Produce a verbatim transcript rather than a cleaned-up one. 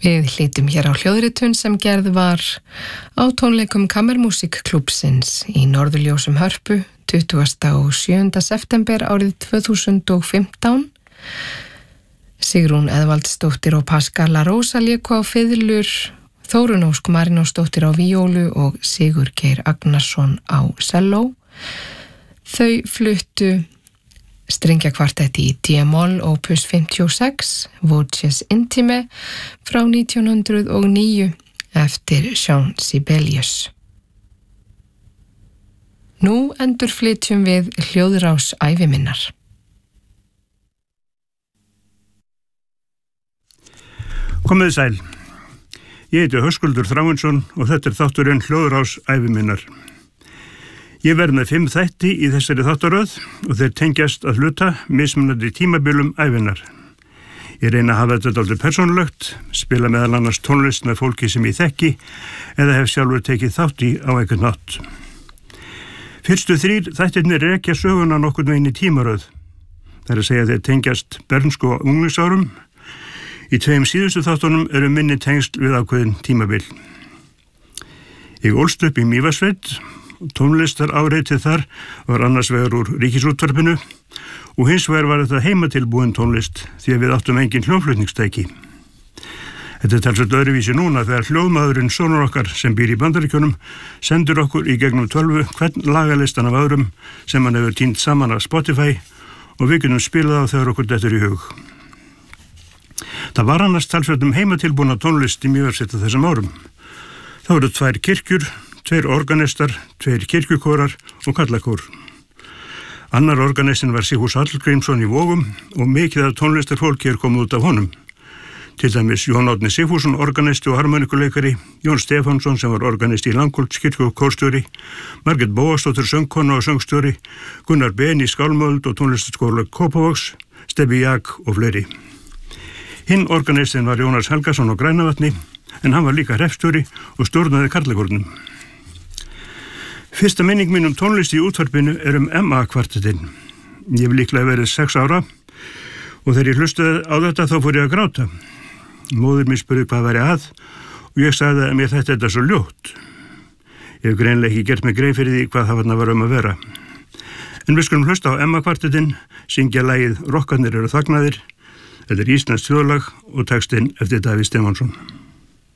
Við hlítum hér á hljóðritun sem gerð var á tónleikum Kammermusikklúbbsins í Norðurljósum Hörpu tuttugasta og sjöunda september árið tvö þúsund og fimmtán. Sigrún Eðvaldsdóttir og Pascal Larosa léku á fiðlur, Þórunn Ósk Marinósdóttir á víólu og Sigur Geir Agnarsson á selló. Þau fluttu strengjakvartetti í D-moll opus fimmtíu og sex, Voces Intime frá nítján hundruð og níu eftir Jean Sibelius. Nú endurflytjum við hljóðrás ævi minnar. Komið sæl. Ég heiti Höskuldur Þráinsson og þetta er þátturinn hljóðrás ævi minnar. Ég verð með fimm þætti í þessari þáttaröð og þeir tengjast að hluta mismunandi tímabilum ævinnar. Ég reyna að hafa þetta dálítið persónulegt, spila meðal annars tónlist með fólki sem ég þekki eða hef sjálfur tekið þátt í á einhvern nátt. Fyrstu þrír þættirnir rekja söguna nokkurn veginn í tímaröð. Það er að segja þeir tengjast bernsku og unglingsárum. Í tveim síðustu þáttunum eru minni tengsl við ákveðin tímabil. Ég ólst upp í Mývatnssveit. Tónlistar áreitið þar var annars vegar úr Ríkisútvarpinu og hins vegar var þetta heimatilbúin tónlist því að við áttum engin hljómflutningstæki. Þetta er talsveit öðruvísi núna þegar hljóðmaðurinn sonur okkar sem býr í Bandaríkjunum sendur okkur í gegnum tölvu hvern lagalistan af öðrum sem hann hefur tínt saman af Spotify og við getum spilað á þegar okkur dettur í hug. Það var annars talsveit um heimatilbúna tónlist í Mývatnssveit á þessum árum. Það voru tvær kirkjur, tveir organistar, tveir kirkjukórar og kallakór. Annar organistin var Sigfús Hallgrímsson í Vogum og mikið af tónlistarfólki er komið út af honum. Til dæmis Jón Árni Sigfússon, organisti og harmonikuleikari, Jón Stefánsson sem var organisti í Langholtskirkju og kórstjóri, Margrét Bóasdóttir söngkona og söngstjóri, Gunnar Ben í Skálmöld og tónlistarskóla Kópavogs, Stebbi Jak og fleiri. Hinn organistin var Jónas Helgason á Grænavatni, en hann var líka hreppstjóri og stjórnaði karlakórnum. Fyrsta minning mín um tónlist í útvarpinu er um M A-kvartettinn. Ég hef líklega verið sex ára og þegar ég hlustaði á þetta þá fór ég að gráta. Móðir mín spurði hvað væri að og ég sagði að mér þetta er svo ljótt. Ég hef greinlega ekki gert mig grein fyrir því hvað það var um að vera. En við skulum hlusta á M A-kvartettinn, syngja lagið Rokkarnir eru þagnaðir. Þetta er íslenskt þjóðlag og textinn eftir Davíð Stefánsson.